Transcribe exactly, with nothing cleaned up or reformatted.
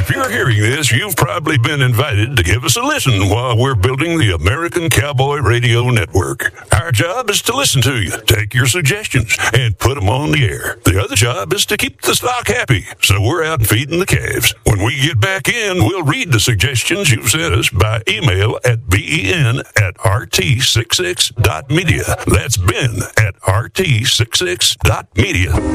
If you're hearing this, you've probably been invited to give us a listen while we're building the American Cowboy Radio Network. Our job is to listen to you, take your suggestions, and put them on the air. The other job is to keep the stock happy, so we're out feeding the calves. When we get back in, we'll read the suggestions you've sent us by email at ben at r t sixty-six dot media. That's Ben at r t sixty-six dot media.